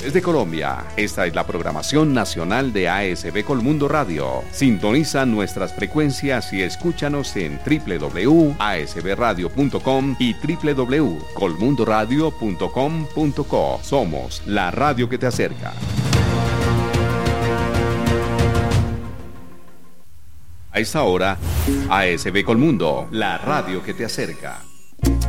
Desde Colombia, esta es la programación nacional de ASB Colmundo Radio. Sintoniza nuestras frecuencias y escúchanos en www.asbradio.com y www.colmundoradio.com.co. Somos la radio que te acerca. A esta hora, ASB Colmundo, la radio que te acerca.